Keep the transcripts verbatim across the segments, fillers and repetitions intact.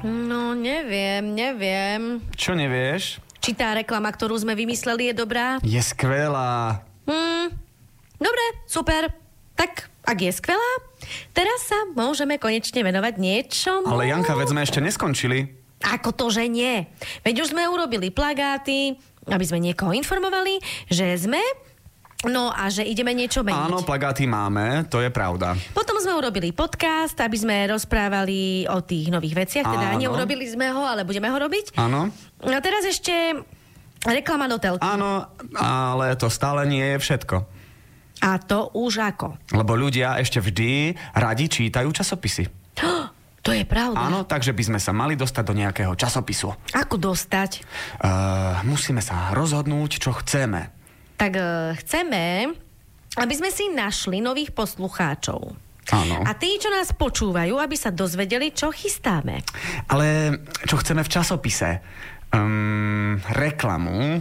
No, neviem, neviem. Čo nevieš? Či tá reklama, ktorú sme vymysleli, je dobrá? Je skvelá. Hmm, dobre, super. Tak, ak je skvelá, teraz sa môžeme konečne venovať niečomu. Ale Janka, veď sme ešte neskončili. Ako to, že nie? Veď už sme urobili plagáty, aby sme niekoho informovali, že sme... No a že ideme niečo meniť. Áno, plagáty máme, to je pravda. Potom sme urobili podcast, aby sme rozprávali o tých nových veciach. Teda Áno. neurobili sme ho, ale budeme ho robiť. Áno. A teraz ešte reklama do telky. Áno, ale to stále nie je všetko. A to už ako? Lebo ľudia ešte vždy radi čítajú časopisy. To je pravda. Áno, takže by sme sa mali dostať do nejakého časopisu. Ako dostať? Uh, musíme sa rozhodnúť, čo chceme. Tak uh, chceme, aby sme si našli nových poslucháčov. Áno. A tí, čo nás počúvajú, aby sa dozvedeli, čo chystáme. Ale čo chceme v časopise? Um, reklamu.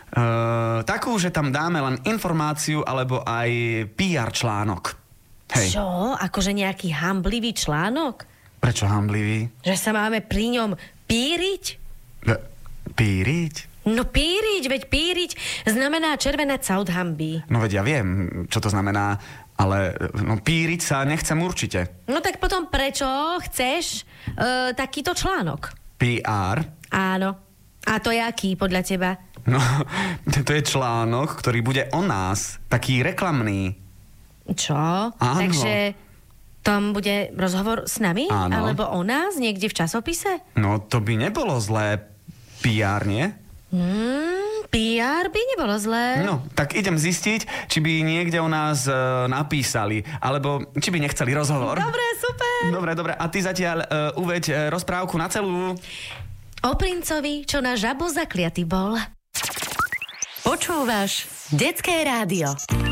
Uh, takú, že tam dáme len informáciu alebo aj pé er článok. Hej. Čo? Akože nejaký hamblivý článok? Prečo hamblivý? Že sa máme pri ňom píriť? P- píriť? No píriť, veď píriť znamená červené sa od hanby. No veď ja viem, čo to znamená, ale no, píriť sa nechcem určite. No tak potom prečo chceš uh, takýto článok? pé er? Áno. A to je aký podľa teba? No, to je článok, ktorý bude o nás, taký reklamný. Čo? Áno. Takže tam bude rozhovor s nami? Áno. Alebo o nás niekde v časopise? No, to by nebolo zlé pé er, nie? Hmm, pé er by nebolo zlé. No, tak idem zistiť, či by niekde o nás e, napísali, alebo či by nechceli rozhovor. Dobre, super. Dobre, dobre. A ty zatiaľ e, uveď e, rozprávku na celú. O princovi, čo na žabu zakliaty bol. Počúvaš Detské rádio.